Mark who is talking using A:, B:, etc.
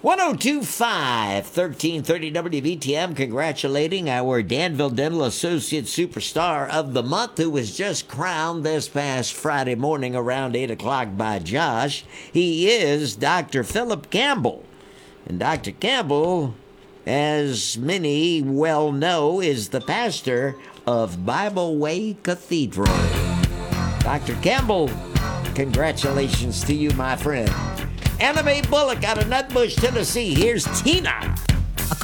A: 1025 1330 WVTM, congratulating our Danville Dental Associate Superstar of the Month, who was just crowned this past Friday morning around 8 o'clock by Josh. He is Dr. Philip Campbell. And Dr. Campbell, as many well know, is the pastor of Bible Way Cathedral. Dr. Campbell, congratulations to you, my friend. Anna Mae Bullock out of Nutbush, Tennessee. Here's Tina.